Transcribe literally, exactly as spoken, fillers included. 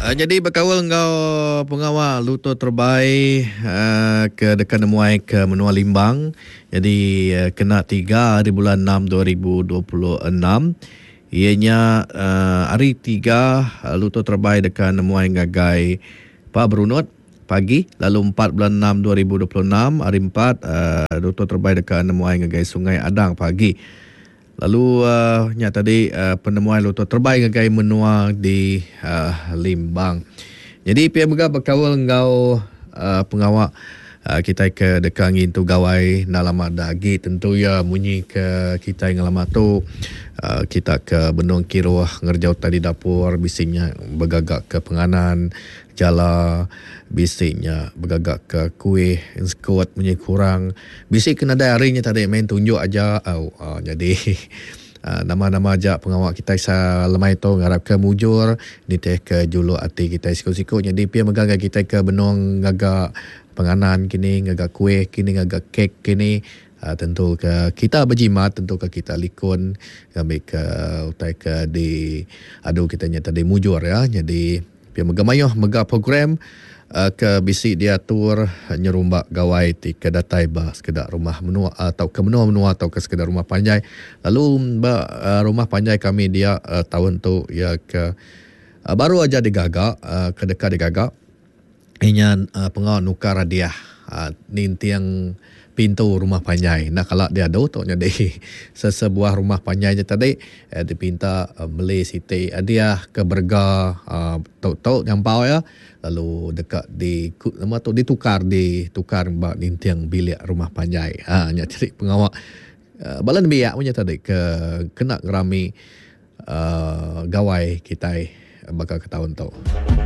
Uh, jadi berkawal engkau pengawal luto terbaik uh, ke dekat nemuai ke menua Limbang. Jadi uh, kena tiga hari bulan enam dua ribu dua puluh enam. Ianya uh, hari tiga uh, luto terbaik dekat nemuai ngagai Pak Brunot pagi. Lalu empat bulan enam dua ribu dua puluh enam hari empat uh, luto terbaik dekat nemuai ngagai Sungai Adang pagi. Lalu uh, nya tadi uh, penemuan luto terbaik ngagai menua di uh, Limbang. Jadi pihak megah berkawal engkau uh, pengawak uh, kita ke dekat ngin tu gawai nalama dagi tentu ya munyi ke kita yang lama tu uh, kita ke benung kiruah ngerjau tadi dapur bisingnya bergagak ke penganan jala bisiknya bergagak ke kuih skuat munyi kurang bisik kena ada harinya tadi main tunjuk aja oh, oh, jadi Uh, nama-nama aja pengawak kita sa lemai tu ngarap ke mujur ni teh ke juluk hati kita sikut-sikut jadi pia megang kita ke benong ngaga penganan kini ngaga kuih kini ngaga kek kini uh, tentu ke kita berjimat tentu ke kita likun kami ke utai ke di adu kita nyata di mujur ya jadi pia megang mayuh mega program Uh, ke bisi diatur nyerumbak gawai ti ke datai ba sekedar rumah menua atau ke menua menua atau ke sekedar rumah panjai lalu ba uh, rumah panjai kami dia uh, tahun tu ya ke uh, baru aja digagak uh, ke dekat digagak inya uh, pengawal nukar dia uh, nintiang pintu rumah panjai. Nah kalau dia ada tu jadi sesebuah rumah panjai je tadi eh, dipinta uh, beli siti uh, dia ke berga uh, tok-tok nyampau ya lalu dekat di nama tu ditukar ditukar mbak nintiang bilik rumah panjai. Ha nya jadi pengawak uh, balan biak punya tadi ke kena ngerami uh, gawai kita bakal ke tahun tu.